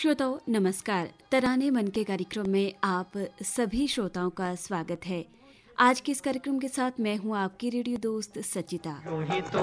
श्रोताओं नमस्कार। तराने मन के कार्यक्रम में आप सभी श्रोताओं का स्वागत है। आज के इस कार्यक्रम के साथ मैं हूं आपकी रेडियो दोस्त सचिता।